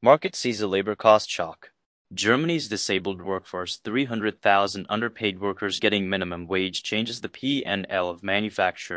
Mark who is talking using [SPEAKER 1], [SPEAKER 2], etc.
[SPEAKER 1] Market sees a labor cost shock. Germany's disabled workforce, 300,000 underpaid workers getting minimum wage, changes the P&L of manufacturers.